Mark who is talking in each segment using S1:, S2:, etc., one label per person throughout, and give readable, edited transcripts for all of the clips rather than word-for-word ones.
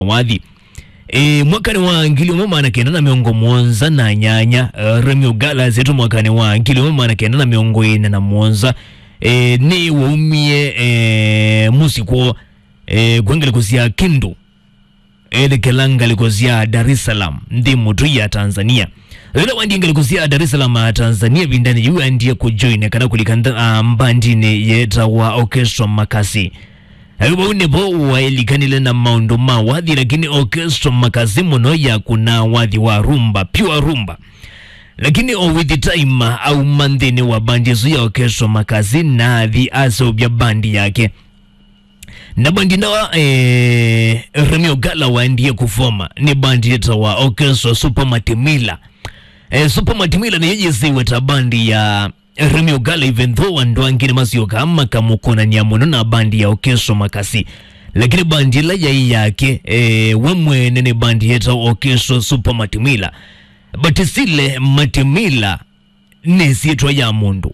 S1: wadhi mwakani wa ngili umama kenda na miongo mwonza na nyanya Remi Ogallo zetu mwakani wa ngili umama kenda na miongo ine na mwonza ni waumie musiko kwengele kuzia Kindu kelanga likozia Dar es Salaam ndi mutu ya Tanzania ila wandi ngeli kuzia Dar es Salaam Tanzania bindani yu andiye kujoine kana kulikanda mbandine yeta wa orchestra Makasi Ayuba unebo waelikanile na maundu mawadhi lakini orchestra Makasi muno ya kuna wadhi wa rumba, pure rumba. Lakini with the time au mandini wa bandi ya orchestra Makasi na the aso ya bandi yake. Na bandi na Remi Ogallo waendiye kufoma ni bandi yeta wa orchestra Super Matimila. Super Matimila ni yejezi weta bandi ya Remi Ogallo even though wanduangine masio kama kamukona nyamuno na bandi ya orchestra Makasi. Lakini bandi la yake wemwe nene bandi yeta orchestra Super Matimila. But sile Matimila nesitwa ya mundu.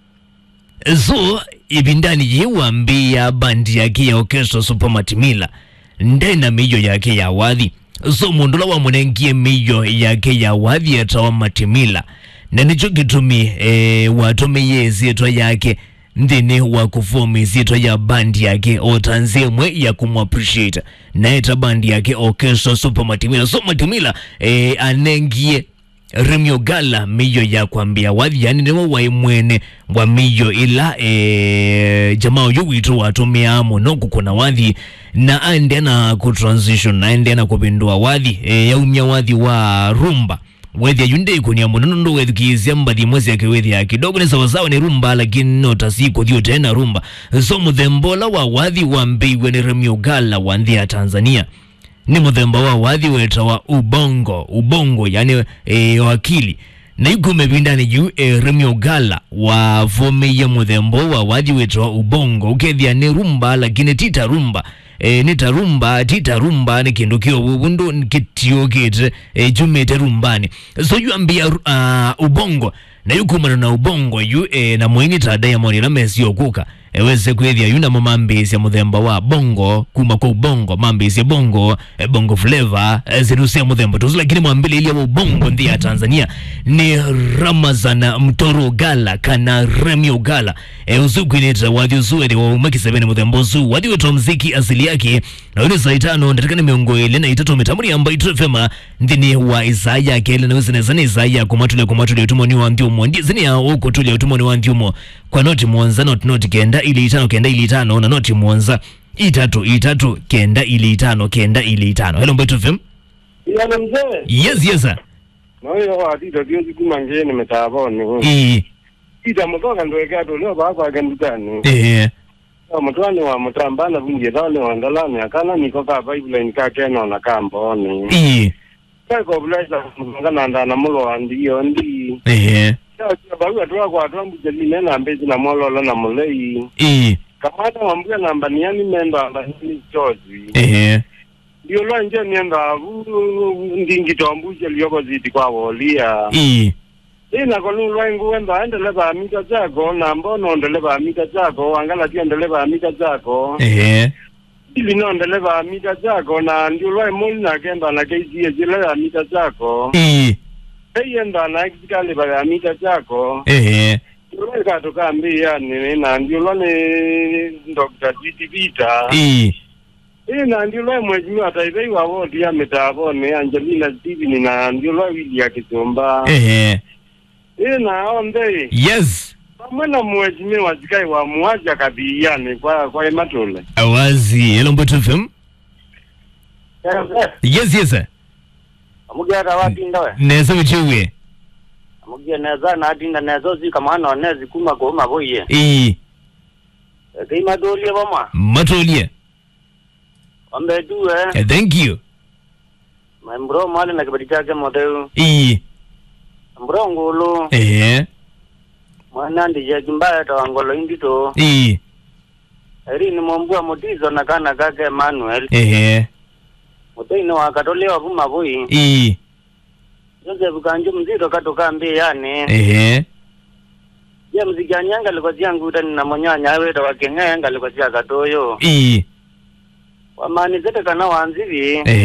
S1: So ibindani yiwambia bandi yake ya orchestra Super Matimila ndena miyo yake ya wadhi. So mundu la wa mwenengie miyo yake ya wadhi yeta wa Matimila. Na nicho kitumi watome ye zito yake ndini wakufomi zito ya bandi yake otanzie mwe ya kumappreciate na eta bandi yake orchestra Super Matimila. So Matimila anengie Remi Ogallo miyo ya kuambia wadhi yani nemo waimwene wa miyo ila jamao yu wito watome amo noku kuna wadhi na ande na kutransition na ande na kupindua wadhi ya umya wadhi wa rumba wedhi ya yunde kunia munondo wedhi kizia mbadi mwezi ya kiwedhi ya kidogo ni sawasawa ni rumba lakini nota siku diyo tena rumba. So mudhembola wa wadhi wa mbiwe ni Remi Ogallo wa ndhi ya Tanzania ni mudhemba wa wadhi weta wa ubongo yani wakili na yuko mebindani yu Remi Ogallo wa vome ya mudhembo wa wadhi weta wa ubongo ukedhia ni rumba lakini tita rumba nita rumba tita rumba ni kindukio wundu kitio kite jumete rumbani. So yu ambia ubongo na yuko na ubongo yu na mwenye ta Diamond la mesi yokuka weze kwethia yuna mamambezi ya mudhemba wa bongo kuma kwa ubongo mambezi ya bongo bongo flavor zirusia mudhemba tuzu lakini mwambili ili ya ubongo ndi ya Tanzania ni Ramazan Mtoro Ogallo kana Remi Ogallo uzuku ineta wadhi uzuwe wa umaki sebene mudhemba uzu wadhi wetu mziki asili yake na wane saitano ndatikani miongo ile na itatu metamuri amba itufema ndini wa Isaiah kele na wezine zane Isaiah kumatule utumo ni wa ndiumo ndi zini ya uko tuli utumo ni wa ndiumo kwa noti mwonza noti kenda ili itano na noti mwonza itatu kenda ili itano. Hello Mbeto FM.
S2: Yana mzee.
S1: Yes sir.
S2: Nayo watito diozi kumangeni metaboni. Ita mtoka ndoeka to leo baba agandukani. Mtwani wa mtambana bunje dale wandalani akana niko ka pipeline ka keno na kamboni. Kwa blesa ngana ndana mulo andiyo ndi. Baru atwa kwa atwa mbujeli na mbezi na mololo na mulei. Kamata wambuya namba ni yani memba amba ni chozi. Ndio lo nje nienda ndingi tombuje liyoko ziti kwa wolia. Ina kolulwa nguwenda endele ba mita zako na mbono endele ba mita zako angala tia endele ba mita zako. Ili no endele ba mita zako na ndio lo moli na kenda na keisi zile ba mita zako. Yenda na kikale ba mita zako. Ndio katoka mbia ni na ndio lo ni Dr. Vita. Na ndio lo mwezi ataibai wa wodi ya metabone Angelina Steven na ndio lo wili ya Kitomba. Na onde. Yes. Mwana mwezi wazikai wa mwaja kabiyane kwa ematole.
S1: Awazi hello Mbeto FM. Yes sir.
S2: Amugia rawati ndoe.
S1: Neza wichiwe.
S2: Amugia neza na adinda nezo zika maana onezi kuma kwa maboye. Kei madolie boma.
S1: Matolie.
S2: Ombe duwe.
S1: Thank you.
S2: Mbro mali na kibadi chake modeu. Mbro ngolo. Mwana ndije kimbaya tawangolo indito. Eri ni mwambua motizo na kana kake Emmanuel. Mutei ni wakatolewa kuma boi. Yoze bukanju mzito katoka mbi yani. Je mziki anyanga liko ziangu utani na monyanya wewe tawakenga yanga liko zia katoyo. Wamani zete kana wanzivi.